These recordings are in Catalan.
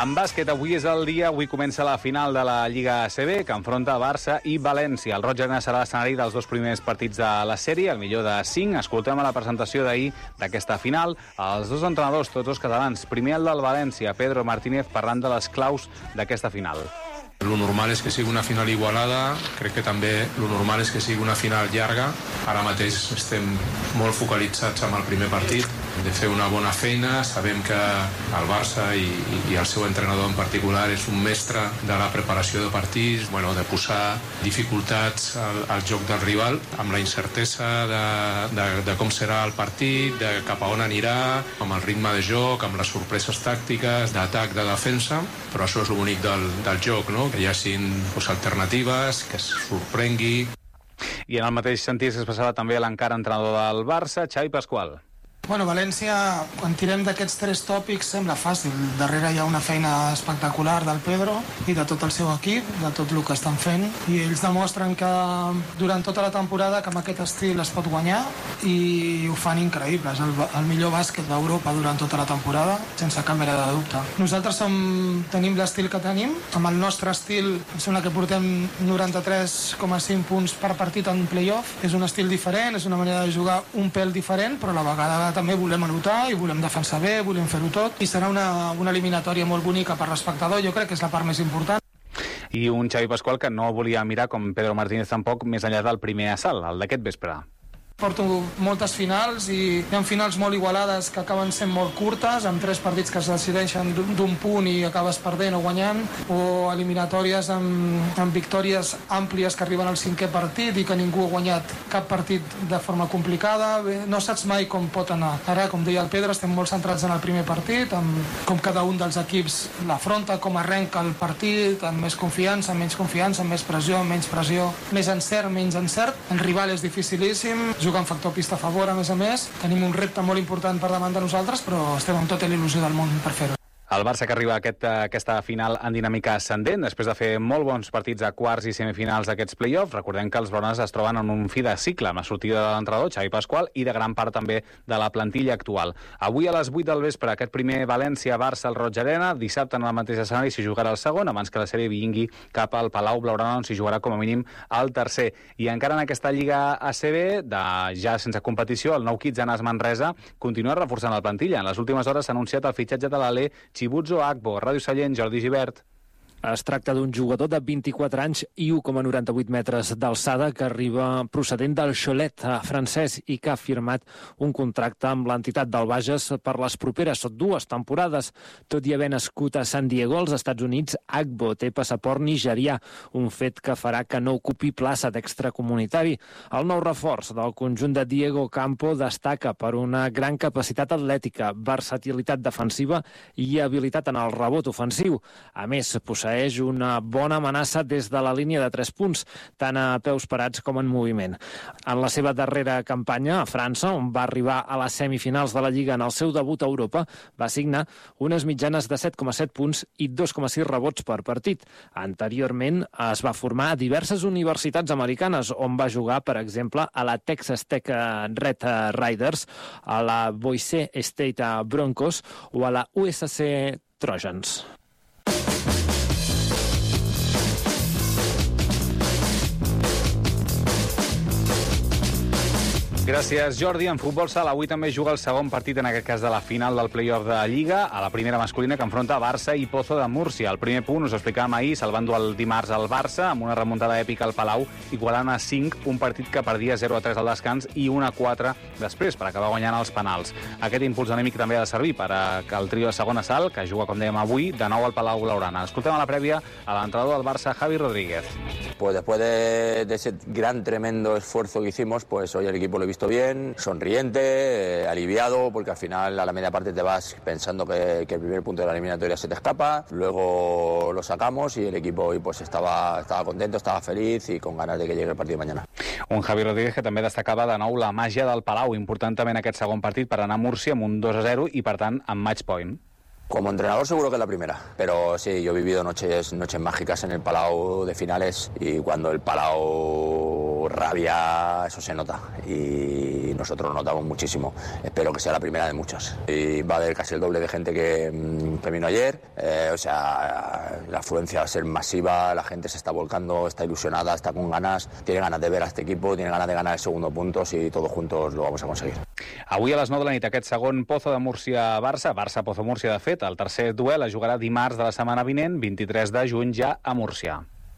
En bàsquet, avui és el dia, avui comença la final de la Lliga ACB, que enfronta Barça i València. El Roig Arena serà l'escenari dels dos primers partits de la sèrie, el millor de 5. Escoltem a la presentació d'ahir d'aquesta final els dos entrenadors, tots dos catalans. Primer el del València, Pedro Martínez, parlant de les claus d'aquesta final. Lo normal és que sigui una final igualada, crec que també lo normal és que sigui una final llarga. Ara mateix estem molt focalitzats amb el primer partit, de fer una bona feina. Sabem que el Barça i el seu entrenador en particular és un mestre de la preparació de partits, de posar dificultats al joc del rival, amb la incertesa de com serà el partit, de cap a on anirà, amb el ritme de joc, amb les sorpreses tàctiques, d'atac, de defensa, però això és el bonic del joc, no? Que hi hagin alternatives, que es sorprengui. I en el mateix sentit s'expressava també l'encara entrenador del Barça, Xavi Pasqual. València, quan tirem d'aquests tres tòpics, sembla fàcil. Darrere hi ha una feina espectacular del Pedro i de tot el seu equip, de tot el que estan fent, i ells demostren que durant tota la temporada que amb aquest estil es pot guanyar, i ho fan increïbles. El millor bàsquet d'Europa durant tota la temporada, sense cap mena de dubte. Nosaltres tenim l'estil que tenim. Amb el nostre estil, em sembla que portem 93,5 punts per partit en playoff. És un estil diferent, és una manera de jugar un pèl diferent, però a la vegada també volem anotar i volem defensar bé, volem fer-ho tot, i serà una eliminatòria molt bonica per l'espectador. Jo crec que és la part més important. I un Xavi Pasqual que no volia mirar, com Pedro Martínez tampoc, més enllà del primer assalt, el d'aquest vespre. Porto moltes finals i hi ha finals molt igualades que acaben sent molt curtes, amb 3 partits que es decideixen d'un punt i acabes perdent o guanyant, o eliminatòries amb victòries àmplies que arriben al 5è partit i que ningú ha guanyat cap partit de forma complicada. No saps mai com pot anar. Ara, com deia el Pedro, estem molt centrats en el primer partit, amb com cada un dels equips l'afronta, com arrenca el partit, amb més confiança, amb menys confiança, amb més pressió, amb menys pressió, més encert, menys encert. El rival és dificilíssim, en factor pista a favor, a més. Tenim un repte molt important per davant de nosaltres, però estem amb tota l'il·lusió del món per fer-ho. El Barça que arriba a aquesta final en dinàmica ascendent, després de fer molt bons partits a quarts i semifinals d'aquests play-offs. Recordem que els blaugranes es troben en un fi de cicle, amb la sortida de l'entrenador, Xavi Pasqual, i de gran part també de la plantilla actual. Avui a les 8 del vespre, aquest primer València-Barça al Roig Arena. Dissabte en el mateix escenari s'hi jugarà el segon, abans que la sèrie vingui cap al Palau Blaugrana, on s'hi jugarà com a mínim el tercer. I encara en aquesta Lliga ACB, ja sense competició, el nou Kitzanas Manresa continua reforçant la plantilla. En les últimes hores s'ha anunciat el fitxatge de l'Ale Chibuzo Agbo. Ràdio Sallent, Jordi Gibert. Es tracta d'un jugador de 24 anys i 1,98 metres d'alçada que arriba procedent del Cholet francès i que ha firmat un contracte amb l'entitat del Bages per les properes 2 temporades. Tot i haver nascut a San Diego, als Estats Units, Agbo té passaport nigerià, un fet que farà que no ocupi plaça d'extracomunitari. El nou reforç del conjunt de Diego Campo destaca per una gran capacitat atlètica, versatilitat defensiva i habilitat en el rebot ofensiu. A més, posseeix una bona amenaça des de la línia de 3 punts, tant a peus parats com en moviment. En la seva darrera campanya a França, on va arribar a les semifinals de la Lliga en el seu debut a Europa, va signar unes mitjanes de 7,7 punts i 2,6 rebots per partit. Anteriorment es va formar a diverses universitats americanes, on va jugar, per exemple, a la Texas Tech Red Raiders, a la Boise State Broncos o a la USC Trojans. Gràcies, Jordi. En futbol sala avui també juga el segon partit, en aquest cas de la final del play-off de Lliga, a la primera masculina, que enfronta Barça i Pozo de Múrcia. El primer punt, us ho explicàvem ahir, se'l va endur el dimarts al Barça, amb una remuntada èpica al Palau, igualant a 5, un partit que perdia 0-3 al descans i 1-4 després, per acabar guanyant els penals. Aquest impuls anèmic també ha de servir per que el trio de segona salt, que juga, com dèiem avui, de nou al Palau Blaugrana. Escoltem a la prèvia a l'entrenador del Barça, Javi Rodríguez. Pues después de ese gran, tremendo esfuerzo que hicimos, pues hoy el equipo lo he visto bien, sonriente, aliviado, porque al final a la media parte te vas pensando que el primer punto de la eliminatoria se te escapa, luego lo sacamos y el equipo hoy pues estaba contento, estaba feliz y con ganas de que llegue el partido de mañana. Un Javi Rodríguez que també destacava de nou la màgia del Palau, important també en aquest segon partit per anar a Múrcia amb un 2-0 i per tant amb match point. Como entrenador seguro que es la primera, pero sí, yo he vivido noches mágicas en el Palau de finales y cuando el Palau rabia, eso se nota. Y y nosotros lo notamos muchísimo. Espero que sea la primera de muchas. Y va a haber casi el doble de gente que vino ayer, o sea, la afluencia va a ser masiva, la gente se está volcando, está ilusionada, está con ganas, tiene ganas de ver a este equipo, tiene ganas de ganar el segundo punto y todos juntos lo vamos a conseguir. Avui a les 9 de la nit aquest segon Pozo de Múrcia-Barça, Barça-Pozo Múrcia de fet, el tercer duel es jugarà dimarts de la setmana vinent, 23 de juny ja a Múrcia.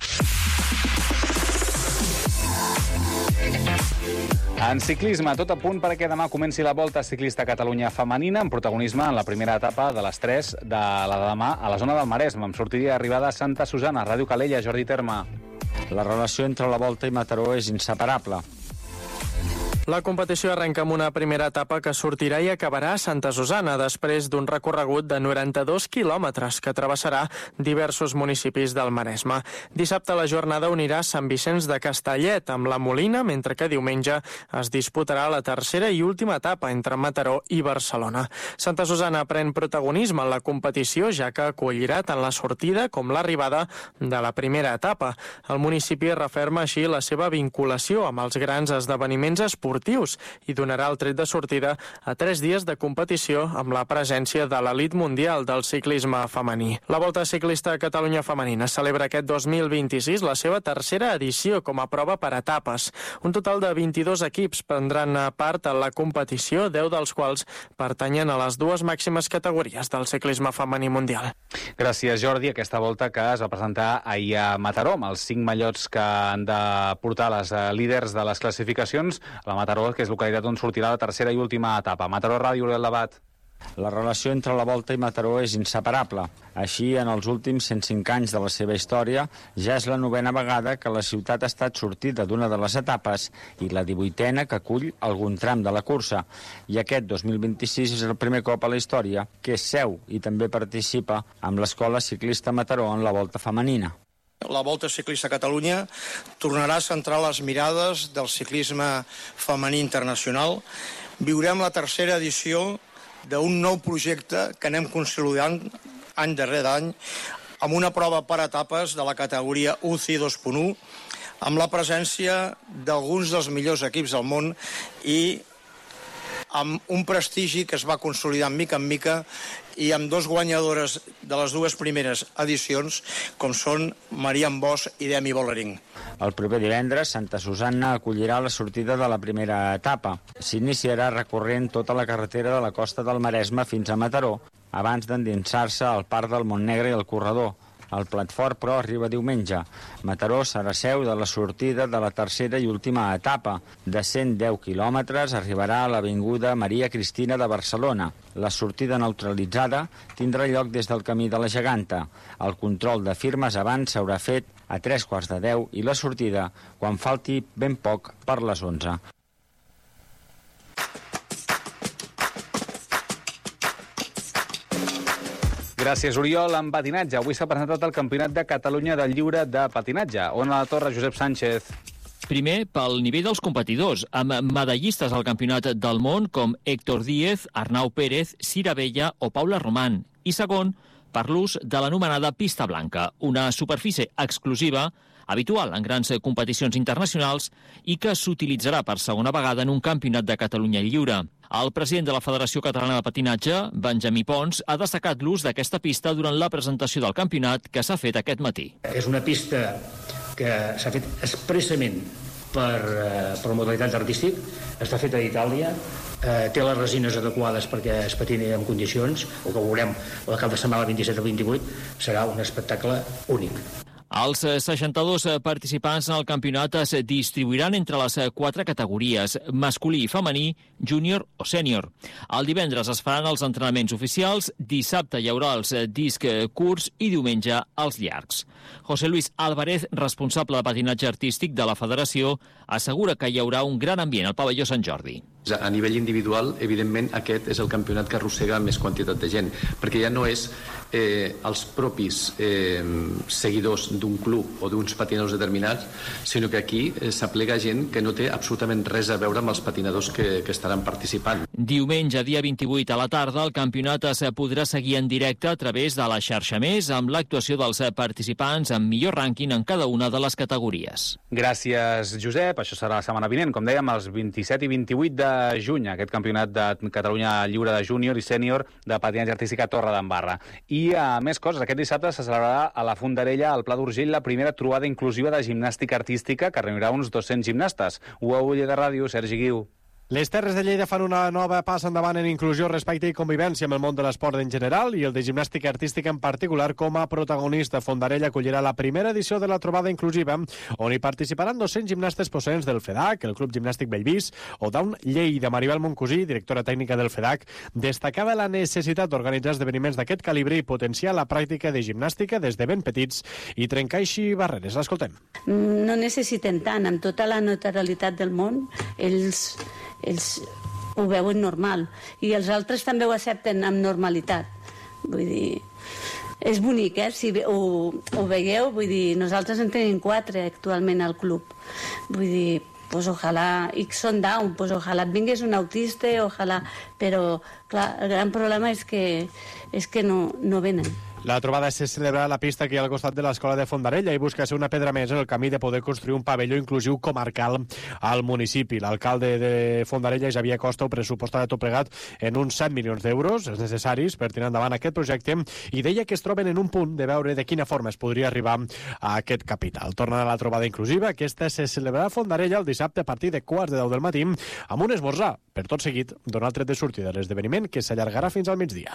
En ciclisme, tot a punt perquè demà comenci la Volta Ciclista Catalunya femenina, amb protagonisme en la primera etapa de les 3 de la de demà a la zona del Maresme, amb sortida i arribada a Santa Susana. Ràdio Calella, Jordi Terme. La relació entre la Volta i Mataró és inseparable. La competició arrenca amb una primera etapa que sortirà i acabarà a Santa Susana, després d'un recorregut de 92 quilòmetres que travessarà diversos municipis del Maresme. Dissabte la jornada unirà Sant Vicenç de Castellet amb la Molina, mentre que diumenge es disputarà la tercera i última etapa entre Mataró i Barcelona. Santa Susana pren protagonisme en la competició, ja que acollirà tant la sortida com l'arribada de la primera etapa. El municipi referma així la seva vinculació amb els grans esdeveniments esportius i donarà el tret de sortida a 3 dies de competició amb la presència de l'elit mundial del ciclisme femení. La Volta Ciclista Catalunya Femenina celebra aquest 2026 la seva tercera edició com a prova per etapes. Un total de 22 equips prendran part en la competició, 10 dels quals pertanyen a les dues màximes categories del ciclisme femení mundial. Gràcies, Jordi. Aquesta volta que es va presentar ahir a Mataró, amb els 5 mallots que han de portar les líders de les classificacions. La Mataró, que és localitat on sortirà la tercera i última etapa. Mataró Ràdio, Oriol Labat. La relació entre la Volta i Mataró és inseparable. Així, en els últims 105 anys de la seva història, ja és la 9a vegada que la ciutat ha estat sortida d'una de les etapes i la 18a que acull algun tram de la cursa. I aquest 2026 és el primer cop a la història que és seu i també participa amb l'Escola Ciclista Mataró en la Volta Femenina. La Volta Ciclista Catalunya tornarà a centrar les mirades del ciclisme femení internacional. Viurem la tercera edició d'un nou projecte que anem consolidant any darrere any amb una prova per etapes de la categoria UCI 2.1 amb la presència d'alguns dels millors equips del món i amb un prestigi que es va consolidar mica en mica i amb dos guanyadores de les dues primeres edicions, com són Marian Bosch i Demi Vollering. El proper divendres, Santa Susana acollirà la sortida de la primera etapa. S'iniciarà recorrent tota la carretera de la costa del Maresme fins a Mataró, abans d'endinsar-se al Parc del Montnegre i el Corredor. El plat fort, però, arriba diumenge. Mataró serà seu de la sortida de la tercera i última etapa. De 110 quilòmetres arribarà a l'Avinguda Maria Cristina de Barcelona. La sortida neutralitzada tindrà lloc des del Camí de la Geganta. El control de firmes abans s'haurà fet a 3:45 i la sortida quan falti ben poc per les 11. Gràcies, Oriol. En patinatge, avui s'ha presentat el Campionat de Catalunya del Lliure de Patinatge. On a la torre, Josep Sánchez. Primer, pel nivell dels competidors, amb medallistes al Campionat del Món com Héctor Díez, Arnau Pérez, Cira Vella o Paula Román. I segon, per l'ús de l'anomenada pista blanca, una superfície exclusiva, habitual en grans competicions internacionals i que s'utilitzarà per segona vegada en un Campionat de Catalunya Lliure. El president de la Federació Catalana de Patinatge, Benjamí Pons, ha destacat l'ús d'aquesta pista durant la presentació del campionat que s'ha fet aquest matí. És una pista que s'ha fet expressament per modalitats artístic, està feta a Itàlia, té les resines adequades perquè es patini en condicions, el que veurem el cap de setmana, el 27 o 28, serà un espectacle únic. Els 62 participants en el campionat es distribuiran entre les 4 categories, masculí i femení, júnior o sènior. El divendres es faran els entrenaments oficials, dissabte hi haurà els discs curts i diumenge els llargs. José Luis Álvarez, responsable de patinatge artístic de la Federació, assegura que hi haurà un gran ambient al pavelló Sant Jordi. A nivell individual, evidentment, aquest és el campionat que arrossega més quantitat de gent, perquè ja no és els propis seguidors d'un club o d'uns patinadors determinats, sinó que aquí s'aplega gent que no té absolutament res a veure amb els patinadors que estaran participant. Diumenge, dia 28 a la tarda, el campionat es podrà seguir en directe a través de la xarxa Més amb l'actuació dels participants amb millor rànquing en cada una de les categories. Gràcies, Josep. Això serà la setmana vinent, com dèiem, els 27 i 28 de juny, aquest campionat de Catalunya lliure de júnior i sènior de patinatge artístic a Torredembarra. I més coses, aquest dissabte se celebrarà a la Fondarella, al Pla d'Urgell, la primera trobada inclusiva de gimnàstica artística que reunirà uns 200 gimnastes. UAU Lleida Ràdio, Sergi Guiu. Les Terres de Lleida fan una nova passa endavant en inclusió, respecte i convivència amb el món de l'esport en general i el de gimnàstica artística en particular com a protagonista. Fondarella acollirà la primera edició de la trobada inclusiva, on hi participaran 200 gimnastes procedents del FEDAC, el Club Gimnàstic Bellvís o Down Lleida. Maribel Moncosí, directora tècnica del FEDAC, destacava la necessitat d'organitzar esdeveniments d'aquest calibre i potenciar la pràctica de gimnàstica des de ben petits i trencar així barreres. L'escoltem. No necessiten tant, amb tota la notorialitat del món, ells ho veuen normal i els altres també ho accepten amb normalitat. Vull dir, és bonic, si ho veieu, vull dir, nosaltres en tenim 4 actualment al club. Vull dir, pues ojalà, i són down, pues ojalà et vingués un autista, ojalà, però clar, el gran problema és que no venen. La trobada se celebra a la pista que hi ha al costat de l'Escola de Fondarella i busca ser una pedra més en el camí de poder construir un pavelló inclusiu comarcal al municipi. L'alcalde de Fondarella, Xavier Costa, ho pressuposta tot plegat en uns 7 milions d'euros necessaris per tirar endavant aquest projecte i deia que es troben en un punt de veure de quina forma es podria arribar a aquest capital. Tornant a la trobada inclusiva, aquesta se celebrarà a Fondarella el dissabte a partir de 9:15 del matí amb un esmorzar. Per tot seguit, donar el tret de sortida de l'esdeveniment que s'allargarà fins al migdia.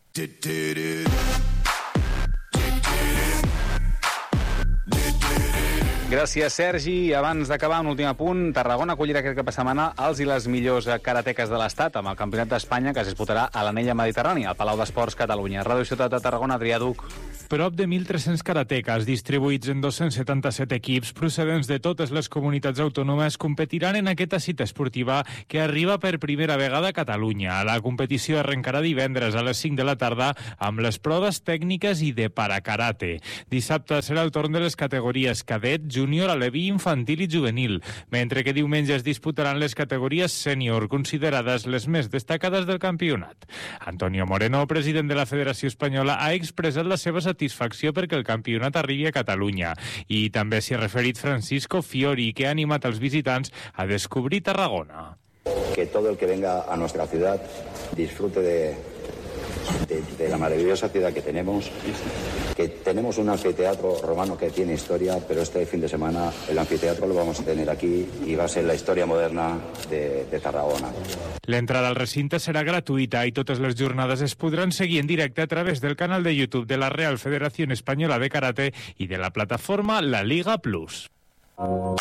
Gràcies, Sergi. Abans d'acabar, un últim apunt. Tarragona acollirà aquest cap de setmana els i les millors karateques de l'Estat amb el Campionat d'Espanya que es disputarà a l'Anella Mediterrània, al Palau d'Esports Catalunya. Ràdio Ciutat de Tarragona, Adrià Duc. Prop de 1.300 karateques distribuïts en 277 equips procedents de totes les comunitats autònomes competiran en aquesta cita esportiva que arriba per primera vegada a Catalunya. La competició arrencarà divendres a les 5 de la tarda amb les proves tècniques i de parakarate. Dissabte serà el torn de les categories cadet, júnior, aleví, infantil i juvenil, mentre que diumenge es disputaran les categories sènior, considerades les més destacades del campionat. Antonio Moreno, president de la Federació Espanyola, ha expressat la seva satisfacció perquè el campionat arribi a Catalunya i també s'hi ha referit Francisco Fiori, que ha animat els visitants a descobrir Tarragona. Que todo el que venga a nuestra ciudad disfrute de la maravillosa ciudad que tenemos un anfiteatro romano que tiene historia, pero este fin de semana el anfiteatro lo vamos a tener aquí y va a ser la historia moderna de Tarragona. L'entrada al recinte serà gratuïta i totes les jornades es podran seguir en directe a través del canal de YouTube de la Real Federación Española de Karate i de la plataforma La Liga Plus.